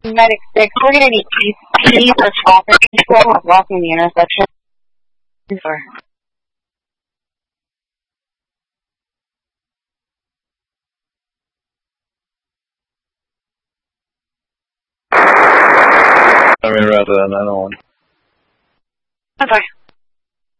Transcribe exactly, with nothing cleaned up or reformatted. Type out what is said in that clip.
Medic six, we're going to need P C for traffic control blocking the intersection. Sorry. I mean, rather than nine oh one. I'm sorry.